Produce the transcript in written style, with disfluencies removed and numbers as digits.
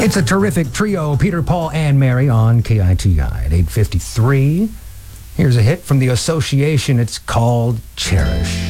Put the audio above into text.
It's a terrific trio, Peter, Paul, and Mary on KITI at 8:53. Here's a hit from the Association. It's called Cherish.